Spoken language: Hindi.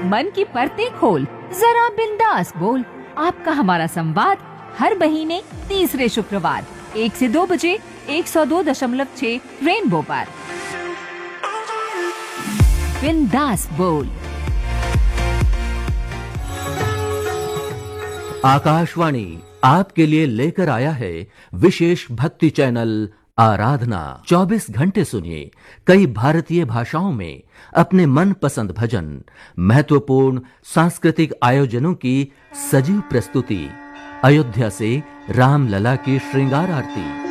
मन की परतें खोल, जरा बिंदास बोल। आपका हमारा संवाद हर महीने तीसरे शुक्रवार 1 से 2 बजे 102.6 रेनबो पर। बिंदास बोल। आकाशवाणी आपके लिए लेकर आया है विशेष भक्ति चैनल आराधना। 24 घंटे सुनिए कई भारतीय भाषाओं में अपने मन पसंद भजन, महत्वपूर्ण सांस्कृतिक आयोजनों की सजीव प्रस्तुति, अयोध्या से रामलला की श्रृंगार आरती,